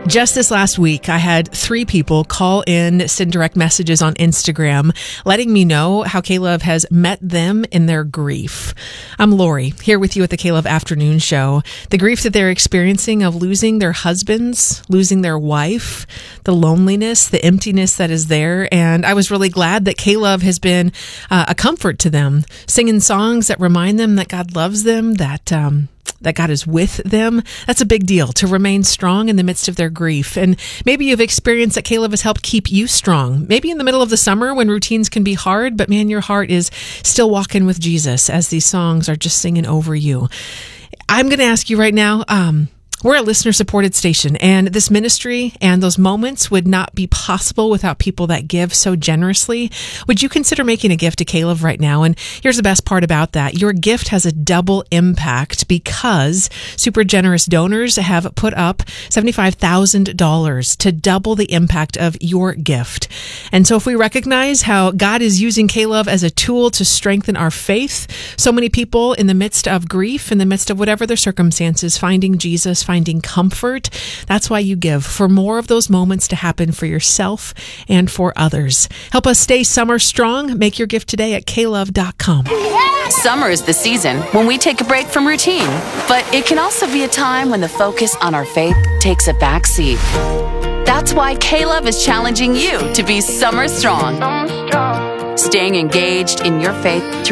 Just this last week, I had 3 people call in, send direct messages on Instagram, letting me know how K-Love has met them in their grief. I'm Lori, here with you at the K-Love Afternoon Show. The grief that they're experiencing of losing their husbands, losing their wife, the loneliness, the emptiness that is there. And I was really glad that K-Love has been a comfort to them, singing songs that remind them that God loves them, that God is with them. That's a big deal, to remain strong in the midst of their grief. And maybe you've experienced that K-Love has helped keep you strong. Maybe in the middle of the summer when routines can be hard, but man, your heart is still walking with Jesus as these songs are just singing over you. I'm going to ask you right now, we're a listener-supported station, and this ministry and those moments would not be possible without people that give so generously. Would you consider making a gift to K-Love right now? And here's the best part about that. Your gift has a double impact because super generous donors have put up $75,000 to double the impact of your gift. And so if we recognize how God is using K-Love as a tool to strengthen our faith, so many people in the midst of grief, in the midst of whatever their circumstances, finding Jesus, finding comfort. That's why you give, for more of those moments to happen for yourself and for others. Help us stay summer strong. Make your gift today at klove.com. Summer is the season when we take a break from routine, but it can also be a time when the focus on our faith takes a back seat. That's why K-Love is challenging you to be summer strong. Staying engaged in your faith through